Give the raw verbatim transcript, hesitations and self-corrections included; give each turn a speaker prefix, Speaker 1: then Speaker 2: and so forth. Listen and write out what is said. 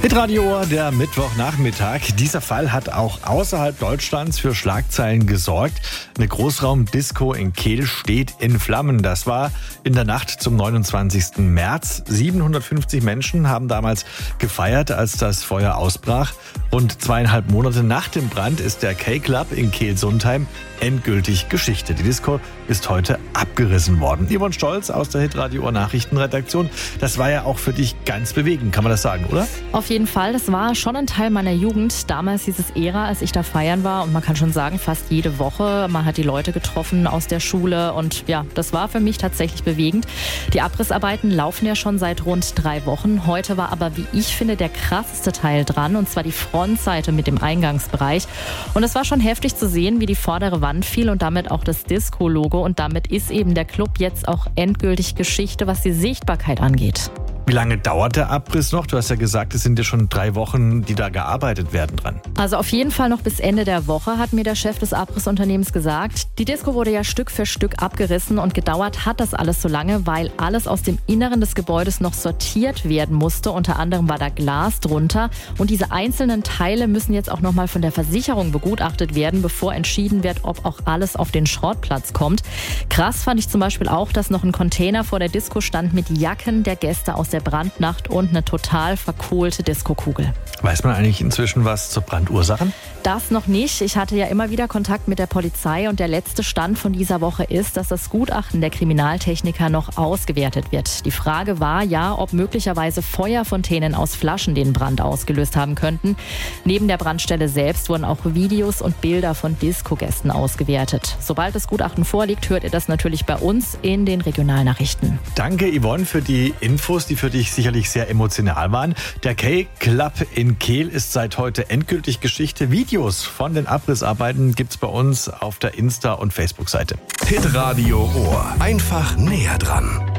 Speaker 1: Hitradio Ohr, der Mittwochnachmittag. Dieser Fall hat auch außerhalb Deutschlands für Schlagzeilen gesorgt. Eine Großraumdisco in Kehl steht in Flammen. Das war in der Nacht zum neunundzwanzigsten März. siebenhundertfünfzig Menschen haben damals gefeiert, als das Feuer ausbrach. Rund zweieinhalb Monate nach dem Brand ist der K-Club in Kehl-Sundheim endgültig Geschichte. Die Disco ist heute abgerissen worden. Yvonne Stolz aus der Hitradio Ohr Nachrichtenredaktion. Das war ja auch für dich ganz bewegend, kann man das sagen, oder?
Speaker 2: Auf jeden Fall, das war schon ein Teil meiner Jugend. Damals hieß es Ära, als ich da feiern war. Und man kann schon sagen, fast jede Woche. Man hat die Leute getroffen aus der Schule. Und ja, das war für mich tatsächlich bewegend. Die Abrissarbeiten laufen ja schon seit rund drei Wochen. Heute war aber, wie ich finde, der krasseste Teil dran. Und zwar die Frontseite mit dem Eingangsbereich. Und es war schon heftig zu sehen, wie die vordere Wand fiel und damit auch das Disco-Logo. Und damit ist eben der Club jetzt auch endgültig Geschichte, was die Sichtbarkeit angeht.
Speaker 1: Wie lange dauert der Abriss noch? Du hast ja gesagt, es sind ja schon drei Wochen, die da gearbeitet werden dran.
Speaker 2: Also auf jeden Fall noch bis Ende der Woche, hat mir der Chef des Abrissunternehmens gesagt. Die Disco wurde ja Stück für Stück abgerissen und gedauert hat das alles so lange, weil alles aus dem Inneren des Gebäudes noch sortiert werden musste. Unter anderem war da Glas drunter und diese einzelnen Teile müssen jetzt auch nochmal von der Versicherung begutachtet werden, bevor entschieden wird, ob auch alles auf den Schrottplatz kommt. Krass fand ich zum Beispiel auch, dass noch ein Container vor der Disco stand mit Jacken der Gäste aus der Brandnacht und eine total verkohlte Diskokugel.
Speaker 1: Weiß man eigentlich inzwischen was zur Brandursache?
Speaker 2: Das noch nicht. Ich hatte ja immer wieder Kontakt mit der Polizei und der letzte Stand von dieser Woche ist, dass das Gutachten der Kriminaltechniker noch ausgewertet wird. Die Frage war ja, ob möglicherweise Feuerfontänen aus Flaschen den Brand ausgelöst haben könnten. Neben der Brandstelle selbst wurden auch Videos und Bilder von Disco-Gästen ausgewertet. Sobald das Gutachten vorliegt, hört ihr das natürlich bei uns in den Regionalnachrichten.
Speaker 1: Danke Yvonne für die Infos, die für dich sicherlich sehr emotional waren. Der K-Club in Kehl ist seit heute endgültig Geschichte. Videos von den Abrissarbeiten gibt's bei uns auf der Insta- und Facebook-Seite.
Speaker 3: Hitradio Ohr. Einfach näher dran.